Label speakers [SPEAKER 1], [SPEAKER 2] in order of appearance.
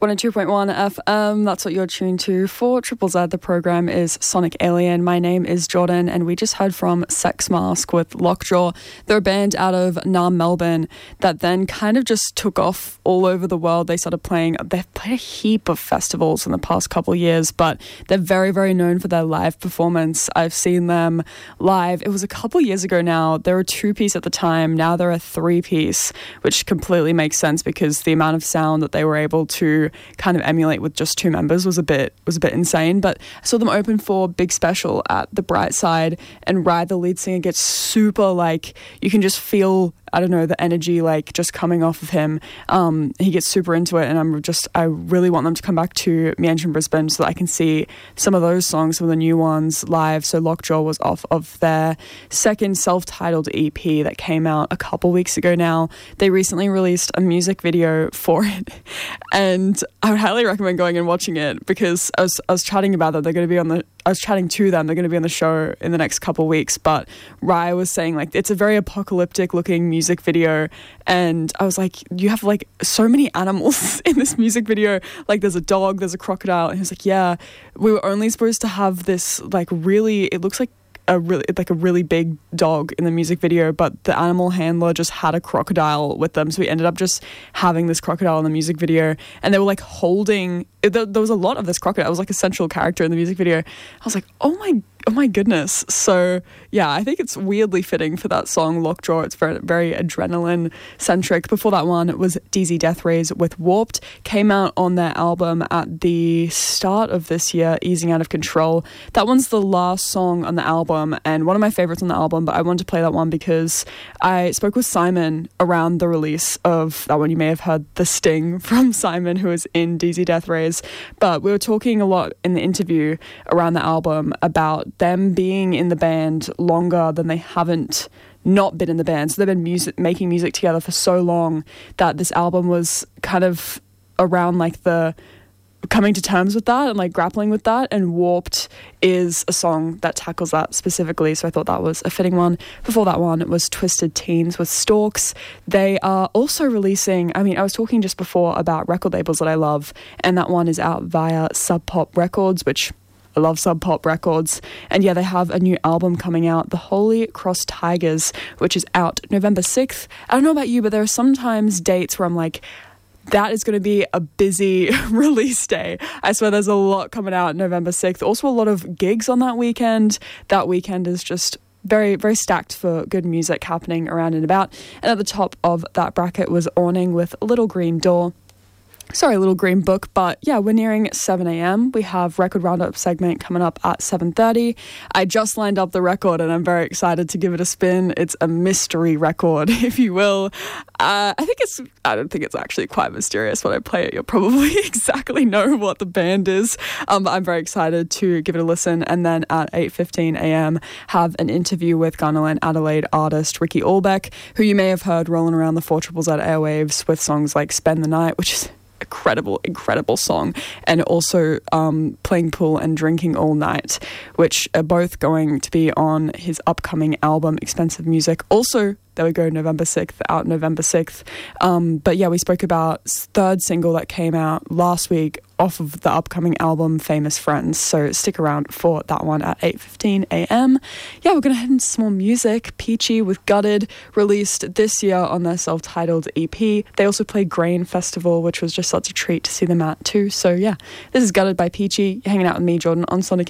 [SPEAKER 1] 102.1 FM, that's what you're tuned to for Triple Z. The program is Sonic Alien. My name is Jordan, and we just heard from Sex Mask with Lockjaw. They're a band out of Naarm, Melbourne, that then kind of just took off all over the world. They've played a heap of festivals in the past couple of years, but they're very, very known for their live performance. I've seen them live. It was a couple of years ago now. They were a two-piece at the time. Now they're a three-piece, which completely makes sense because the amount of sound that they were able to kind of emulate with just two members was a bit insane. But I saw them open for Big Special at the Bright Side, and Rye, the lead singer, gets super, like, you can just feel, I don't know, the energy like just coming off of him. He gets super into it, and I really want them to come back to Meander in Brisbane so that I can see some of those songs, some of the new ones live. So Lockjaw was off of their second self-titled EP that came out a couple weeks ago now. They recently released a music video for it, and I would highly recommend going and watching it because I was chatting about that. I was chatting to them. They're going to be on the show in the next couple of weeks, but Raya was saying, like, it's a very apocalyptic looking music video, and I was like, you have like so many animals in this music video. Like, there's a dog, there's a crocodile, and he was like, yeah, we were only supposed to have this like really, it looks like a really big dog in the music video, but the animal handler just had a crocodile with them, so we ended up just having this crocodile in the music video, and they were like holding, there was a lot of this crocodile. It was like a central character in the music video. I was like, oh my goodness. So yeah, I think it's weirdly fitting for that song Lockjaw. It's very, very adrenaline centric. Before that one, it was DZ Death Rays with Warped. Came out on their album at the start of this year, Easing Out of Control. That one's the last song on the album and one of my favorites on the album, but I wanted to play that one because I spoke with Simon around the release of that one. You may have heard the sting from Simon, who is in DZ Death Rays, but we were talking a lot in the interview around the album about them being in the band longer than they haven't not been in the band. So they've been making music together for so long that this album was kind of around like the coming to terms with that and like grappling with that, and Warped is a song that tackles that specifically, so I thought that was a fitting one. Before that one, it was Twisted Teens with Storks. They are also releasing, I was talking just before about record labels that I love, and that one is out via Sub Pop Records, which I love Sub Pop Records. And yeah, they have a new album coming out, The Holy Cross Tigers, which is out November 6th. I don't know about you, but there are sometimes dates where I'm like, that is going to be a busy release day. I swear there's a lot coming out November 6th. Also a lot of gigs on that weekend. That weekend is just very, very stacked for good music happening around and about. And at the top of that bracket was Awning with Little Green Door. Sorry, Little Green Book, but yeah, we're nearing 7 a.m. We have Record Roundup segment coming up at 7:30. I just lined up the record and I'm very excited to give it a spin. It's a mystery record, if you will. I don't think it's actually quite mysterious. When I play it, you'll probably exactly know what the band is. But I'm very excited to give it a listen. And then at 8:15 a.m. have an interview with Gunnerland Adelaide artist Ricky Allbeck, who you may have heard rolling around the 4ZZZ airwaves with songs like Spend the Night, which is incredible song, and also Playing Pool and Drinking All Night, which are both going to be on his upcoming album Expensive Music. Also, there we go, November 6th, out November 6th. But yeah, we spoke about third single that came out last week off of the upcoming album Famous Friends, so stick around for that one at 8:15 a.m. Yeah, we're going to head into some more music. Peachy with Gutted, released this year on their self-titled EP. They also played Grain Festival, which was just such a treat to see them at too. So yeah, this is Gutted by Peachy. You're hanging out with me, Jordan, on Sonic